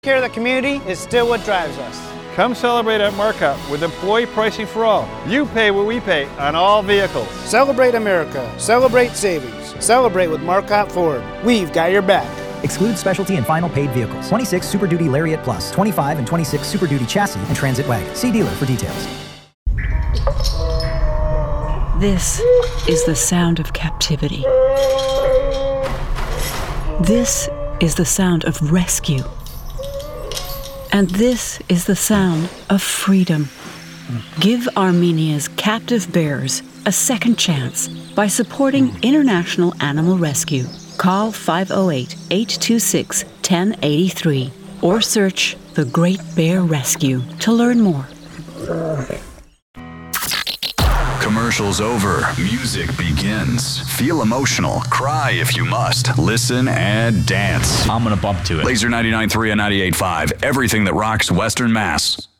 Care of the community is still what drives us. Come celebrate at Markup with employee pricing for all. You pay what we pay on all vehicles. Celebrate America. Celebrate savings. Celebrate with Markup Ford. We've got your back. Excludes specialty and final paid vehicles. 26 Super Duty Lariat Plus, 25 and 26 Super Duty Chassis and Transit Wagon. See dealer for details. This is the sound of captivity. This is the sound of rescue. And this is the sound of freedom. Give Armenia's captive bears a second chance by supporting International Animal Rescue. Call 508-826-1083 or search The Great Bear Rescue to learn more. Commercials over. Music begins. Feel emotional. Cry if you must. Listen and dance. I'm going to bump to it. Laser 99.3 and 98.5. Everything that rocks Western Mass.